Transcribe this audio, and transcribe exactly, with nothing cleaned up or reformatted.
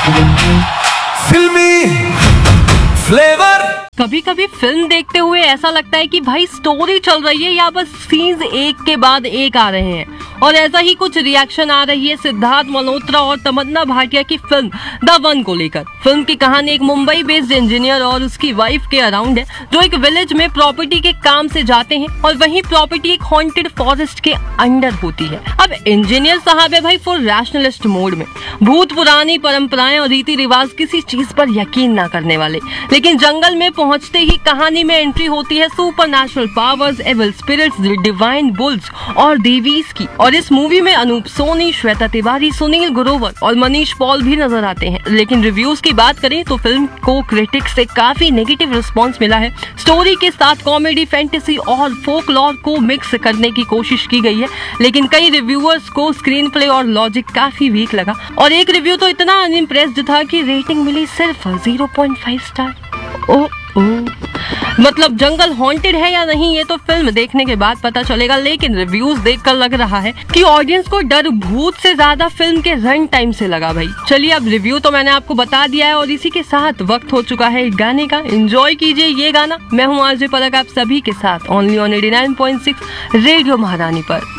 फिल्मी फ्लेवर। कभी कभी फिल्म देखते हुए ऐसा लगता है कि भाई स्टोरी चल रही है या बस सीन्स एक के बाद एक आ रहे हैं, और ऐसा ही कुछ रिएक्शन आ रही है सिद्धार्थ मल्होत्रा और तमन्ना भाटिया की फिल्म द वन को लेकर। फिल्म की कहानी एक मुंबई बेस्ड इंजीनियर और उसकी वाइफ के अराउंड है, जो एक विलेज में प्रॉपर्टी के काम से जाते हैं और वहीं प्रॉपर्टी एक हॉन्टेड फॉरेस्ट के अंडर होती है। अब इंजीनियर साहब है भाई फुल रैशनलिस्ट मोड में, भूत पुरानी परंपराएं और रीति रिवाज किसी चीज पर यकीन न करने वाले, लेकिन जंगल में पहुंचते ही कहानी में एंट्री होती है supernatural powers, evil spirits, divine bulls और देवीज की। और इस मूवी में अनूप सोनी, श्वेता तिवारी, सुनील ग्रोवर और मनीष पॉल भी नजर आते हैं। लेकिन रिव्यूज की बात करें तो फिल्म को क्रिटिक्स से काफी नेगेटिव रिस्पांस मिला है। स्टोरी के साथ कॉमेडी, फैंटेसी और फोकलॉर को मिक्स करने की कोशिश की गई है, लेकिन कई रिव्यूअर्स को स्क्रीन प्ले और लॉजिक काफी वीक लगा, और एक रिव्यू तो इतना अनइम्प्रेस्ड था कि रेटिंग मिली सिर्फ ज़ीरो पॉइंट फाइव स्टार। ओ ओ मतलब जंगल हॉन्टेड है या नहीं ये तो फिल्म देखने के बाद पता चलेगा, लेकिन रिव्यूज देखकर लग रहा है कि ऑडियंस को डर भूत से ज्यादा फिल्म के रन टाइम से लगा भाई। चलिए अब रिव्यू तो मैंने आपको बता दिया है, और इसी के साथ वक्त हो चुका है गाने का। एंजॉय कीजिए ये गाना। मैं हूँ आरजे पलक, आप सभी के साथ only on eighty nine point six radio महारानी पर।